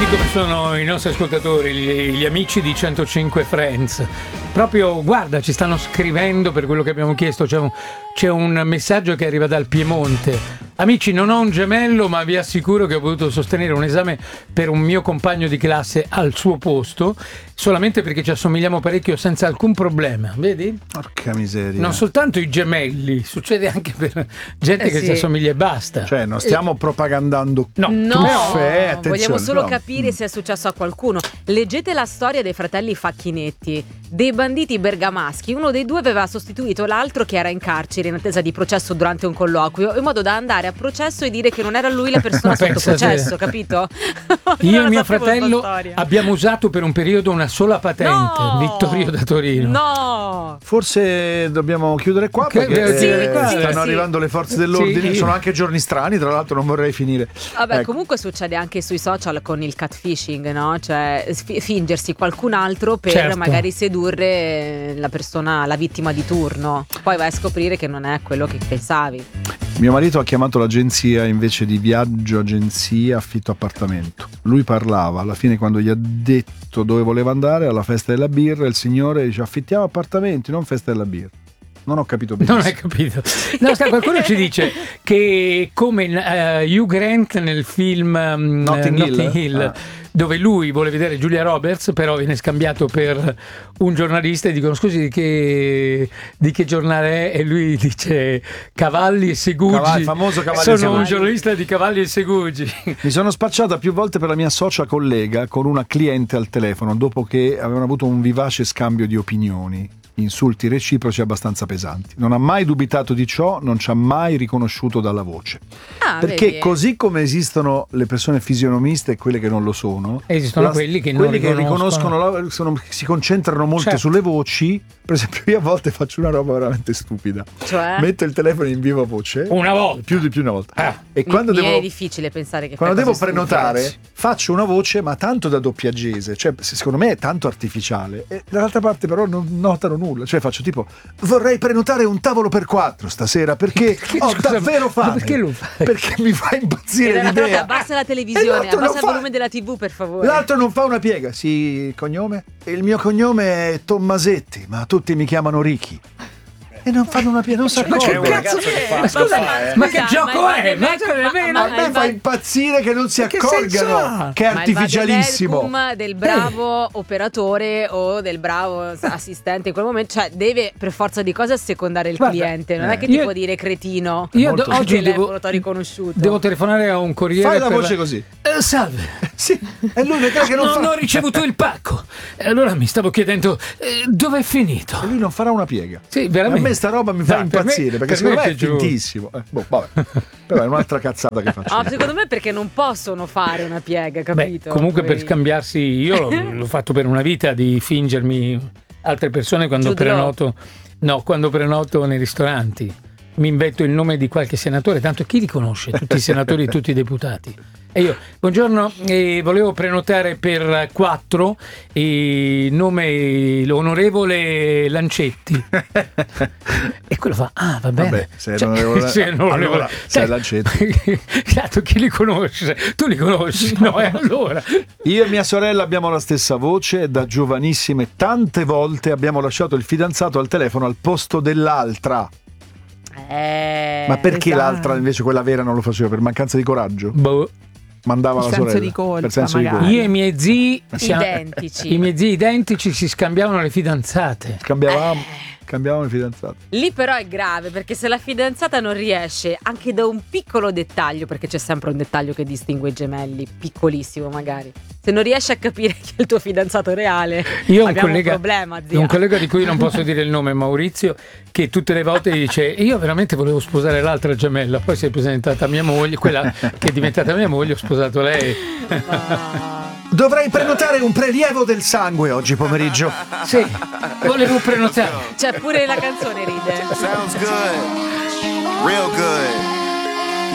Vedi come sono i nostri ascoltatori, gli amici di 105 Friends. Proprio, guarda, ci stanno scrivendo per quello che abbiamo chiesto. C'è un messaggio che arriva dal Piemonte. Amici, non ho un gemello, ma vi assicuro che ho potuto sostenere un esame per un mio compagno di classe al suo posto, solamente perché ci assomigliamo parecchio senza alcun problema. Vedi? Porca miseria. Non soltanto i gemelli, succede anche per gente che sì. si assomiglia e basta. Cioè, non stiamo propagandando truffe, attenzione. Vogliamo solo no. capire se è successo a qualcuno. Leggete la storia dei fratelli Facchinetti, dei banditi bergamaschi. Uno dei due aveva sostituito l'altro che era in carcere in attesa di processo durante un colloquio, in modo da andare a processo e dire che non era lui la persona sotto processo, capito? Io e mio fratello abbiamo usato per un periodo una sola patente, No! Vittorio da Torino. No! Forse dobbiamo chiudere qua perché stanno arrivando le forze dell'ordine. Sì. Sono anche giorni strani, tra l'altro non vorrei finire. Vabbè, Ecco. comunque succede anche sui social con il catfishing, no? Cioè fingersi qualcun altro per Certo. magari sedurre la persona, la vittima di turno. Poi vai a scoprire che non è quello che pensavi. Mio marito ha chiamato l'agenzia invece di viaggio, agenzia, affitto appartamento. Lui parlava, alla fine quando gli ha detto dove voleva andare, alla festa della birra, il signore dice affittiamo appartamenti, non festa della birra. Non ho capito benissimo. Non hai capito. No, qualcuno ci dice che come Hugh Grant nel film Notting Hill. Dove lui vuole vedere Julia Roberts, però viene scambiato per un giornalista e dicono scusi di che giornale è? E lui dice Cavalli e Segugi. Il famoso Cavalli e Sono Segugi. un giornalista di Cavalli e Segugi. Mi sono spacciata più volte per la mia socia collega con una cliente al telefono dopo che avevano avuto un vivace scambio di opinioni, insulti reciproci abbastanza pesanti. Non ha mai dubitato di ciò, non ci ha mai riconosciuto dalla voce. Perché vedi? così come esistono le persone fisionomiste e quelle che non lo sono, Esistono quelli che non riconoscono si concentrano molto Certo. sulle voci. Per esempio, io a volte faccio una roba veramente stupida. Cioè? Metto il telefono in viva voce Una volta. più di una volta. E quando Mi devo è difficile pensare che quando fai devo cose prenotare stupide. faccio una voce ma tanto da doppiaggese, cioè secondo me è tanto artificiale, e dall'altra parte però non notano nulla, cioè faccio tipo vorrei prenotare un tavolo per 4 stasera perché ho Scusa, davvero ma fame. perché lo fai? Perché mi fa impazzire Proprio l'idea. abbassa la E televisione, l'altro non abbassa il fa- volume della TV per favore. L'altro non fa una piega. Sì, il cognome? Il mio cognome è Tommasetti, ma tutti mi chiamano Ricky. E non fanno una piega, non si Ma che accorgono. cazzo fa? Ma scusa, ma che scusa, gioco è? Ma A me fa impazzire che non si che senso accorgano ha? che è Ma il artificialissimo. vademecum del bravo operatore o del bravo assistente in quel momento, cioè deve per forza di cose assecondare il Guarda, cliente, non è che ti io- può dire cretino. Io Molto oggi telefono t'ho riconosciuto. devo telefonare a un corriere. Fai la per voce così. Salve. Sì, e lui vedrà che non Non fa. ho ricevuto il pacco. E allora mi stavo chiedendo dove è finito. E lui non farà una piega. Sì, A veramente. me sta roba mi fa Dai, per impazzire me- perché per me secondo me è è giusto. fintissimo. Vabbè. Però è un'altra cazzata che faccio. Ah, secondo me perché non possono fare una piega, capito? Beh, comunque per Poi- scambiarsi, io l'ho fatto per una vita di fingermi altre persone quando Jude Law. prenoto. No, quando prenoto nei ristoranti. Mi invento il nome di qualche senatore, tanto chi li conosce? Tutti i senatori e tutti i deputati. E io, buongiorno, volevo prenotare per 4, nome l'onorevole Lancetti. E quello fa, va bene. Vabbè, se è l'onorevole- se è l'onorevole- allora, se è Lancetti. Esatto, chi li conosce? Tu li conosci? No, e allora? Io e mia sorella abbiamo la stessa voce e da giovanissime tante volte abbiamo lasciato il fidanzato al telefono al posto dell'altra. Ma perché esatto. l'altra invece quella vera non lo faceva? Per mancanza di coraggio? Boh. Mandava Per la senso sorella di colpa, per senso di magari. colpa. Io e i miei zii Identici. I miei zii identici si scambiavano le fidanzate. Cambiavamo il fidanzato. Lì però è grave perché se la fidanzata non riesce anche da un piccolo dettaglio, perché c'è sempre un dettaglio che distingue i gemelli, piccolissimo magari, se non riesci a capire chi è il tuo fidanzato reale, Io ho abbiamo un problema, zia. un collega di cui non posso dire il nome, Maurizio, che tutte le volte dice io veramente volevo sposare l'altra gemella, poi si è presentata mia moglie, quella che è diventata mia moglie, ho sposato lei. Dovrei prenotare un prelievo del sangue oggi pomeriggio. Sì, volevo prenotare. Cioè pure la canzone ride. Sounds good. Real good.